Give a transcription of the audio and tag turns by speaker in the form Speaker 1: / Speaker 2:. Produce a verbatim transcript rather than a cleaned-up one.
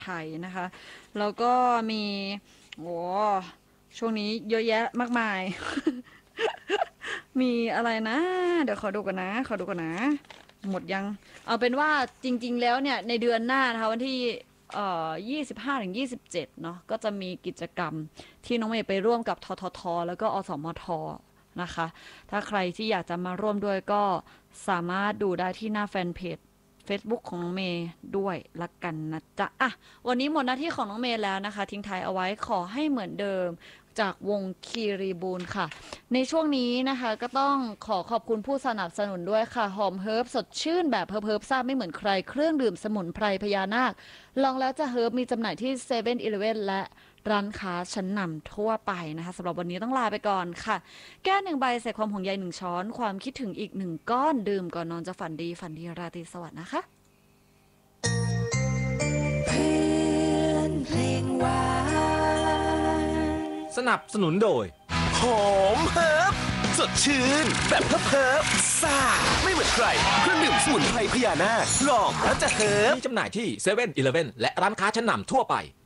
Speaker 1: ไทยนะคะแล้วก็มีโอ้ช่วงนี้เยอะแยะมากมาย มีอะไรนะเดี๋ยวขอดูกันนะขอดูกันนะหมดยังเอาเป็นว่าจริงๆแล้วเนี่ยในเดือนหน้านะคะวันที่เอ่อยี่สิบห้าถึงยี่สิบเจ็ดเนาะก็จะมีกิจกรรมที่น้องเมย์ไปร่วมกับทททแล้วก็อสมทนะคะถ้าใครที่อยากจะมาร่วมด้วยก็สามารถดูได้ที่หน้าแฟนเพจ Facebook ของน้องเมย์ด้วยละกันนะจ๊ะอ่ะวันนี้หมดหน้าที่ของน้องเมย์แล้วนะคะทิ้งท้ายเอาไว้ขอให้เหมือนเดิมจากวงคีรีบูนค่ะในช่วงนี้นะคะก็ต้องขอขอบคุณผู้สนับสนุนด้วยค่ะหอมเฮิร์บสดชื่นแบบเฮิร์บเฮิร์บซ่าไม่เหมือนใครเครื่องดื่มสมุนไพรพญานาคลองแล้วจะเฮิร์บมีจำหน่ายที่เซเว่นอีเลฟเว่นและร้านค้าชั้นนำทั่วไปนะคะสำหรับวันนี้ต้องลาไปก่อนค่ะแก้หนึ่งใบใส่ความห่วงใยหนึ่งช้อนความคิดถึงอีกหนึ่งก้อนดื่มก่อนนอนจะฝันดีฝันดีราตรีสวัสดิ์นะคะ
Speaker 2: เพื่อนเพลงหวาน
Speaker 3: สนับสนุนโดย
Speaker 4: หอมเฮิร์บสดชื่นแบบเฮิร์บเฮิร์บซ่าไม่เหมือนใครเครื่องดื่มสมุนไพรพญานาคลองแล้วจะเฮิร์บ
Speaker 3: มีจำหน่ายที่เซเว่นอีเลฟเว่นและร้านค้าชั้นนำทั่วไป